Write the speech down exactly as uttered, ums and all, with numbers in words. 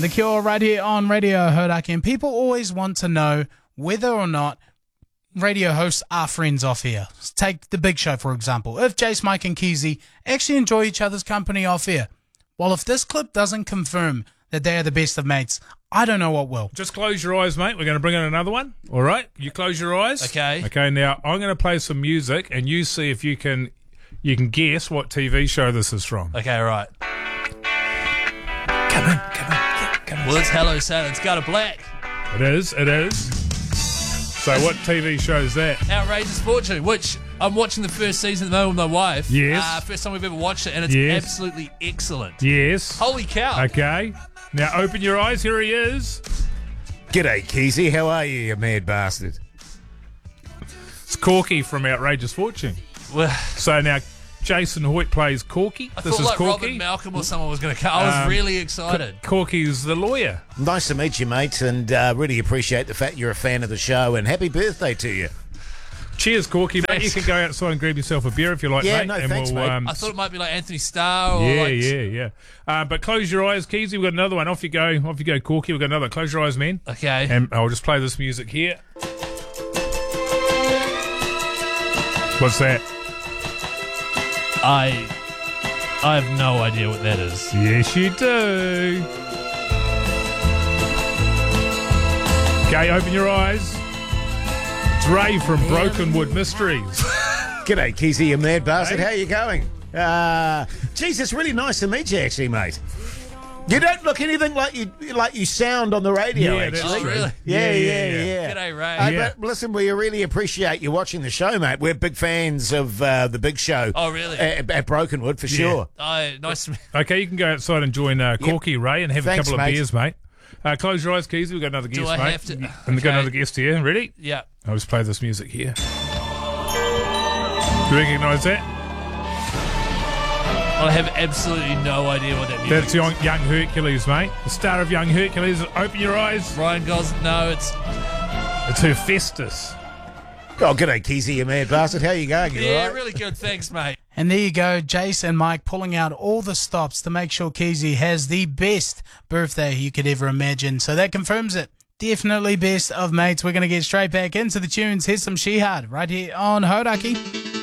The Cure right here on Radio Hodaki. And people always want to know whether or not radio hosts are friends off here. Take The Big Show, for example. If Jace, Mike and Keezy actually enjoy each other's company off here. Well, if this clip doesn't confirm that they are the best of mates, I don't know what will. Just close your eyes, mate. We're going to bring in another one. All right? You close your eyes. Okay. Okay, now I'm going to play some music and you see if you can you can guess what T V show this is from. Okay, right. Come in, come in. Yeah, come in. Well, it's Hello Saturn. It's Gutter Black. It is, it is. So what T V show is that? Outrageous Fortune, which I'm watching the first season at the moment with my wife. Yes. Uh, first time we've ever watched it, and it's Yes. absolutely excellent. Yes. Holy cow. Okay. Now open your eyes. Here he is. G'day, Keezy. How are you, you mad bastard? It's Corky from Outrageous Fortune. Well, So now Jason Hoyt plays Corky. I This thought is like Corky. Robin Malcolm or someone was going to come. I was Um, really excited. Corky's the lawyer. Nice to meet you, mate, and uh, really appreciate the fact you're a fan of the show, and happy birthday to you. Cheers, Corky, mate. You Thanks. can go outside and grab yourself a beer if you like, Yeah, mate. no, and thanks, we'll, mate. Um, I thought it might be like Anthony Starr or yeah, like... yeah, yeah. Uh, but close your eyes, Keezy. We've got another one. Off you go. Off you go, Corky. We've got another. Close your eyes, man. Okay. And I'll just play this music here. What's that? I... I have no idea what that is. Yes, you do. Okay, open your eyes. It's Ray from Brokenwood Mysteries. G'day, Keezy, you mad bastard. How you going? Uh, geez, it's really nice to meet you, actually, mate. You don't look anything like you like you sound on the radio, Yeah, that's actually. Oh, true. really? Yeah, Yeah, yeah, yeah, yeah. G'day, Ray. Uh, Yeah. But listen, we really appreciate you watching the show, mate. We're big fans of uh, the Big Show. Oh, really? At, at Brokenwood, for sure. Oh, nice to meet Okay, you can go outside and join uh, Corky, Ray, and have Thanks, a couple of mate. beers, mate. Uh, close your eyes, Keezy. We've got another Do guest, I mate. have to- And we've Okay. got another guest here. Ready? Yeah. I'll just play this music here. Do you recognise that? I have absolutely no idea what that music That's young, young Hercules, mate. The star of Young Hercules. Open your eyes. is. Ryan Gosling. No, it's... It's Hephaestus. Oh, g'day, Keezy, you mad bastard. How you going? You Yeah, all right? really good. Thanks, mate. And there you go, Jace and Mike pulling out all the stops to make sure Keezy has the best birthday you could ever imagine. So that confirms it. Definitely best of mates. We're going to get straight back into the tunes. Here's some Shehad right here on Hodaki.